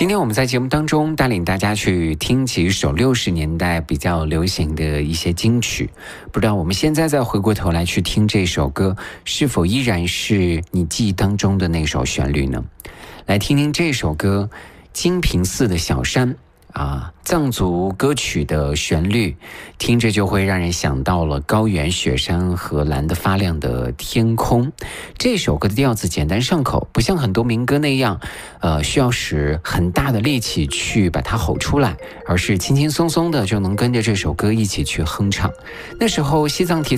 今天我们在节目当中带领大家去听几首60年代比较流行的一些金曲，不知道我们现在再回过头来去听这首歌，是否依然是你记忆当中的那首旋律呢？来听听这首歌《金平寺的小山》藏族歌曲的旋律，听着就会让人想到了高原雪山和蓝得发亮的天空。这首歌的调子简单上口，不像很多民歌那样需要使很大的力气去把它吼出来，而是轻轻松松的就能跟着这首歌一起去哼唱。那时候西藏题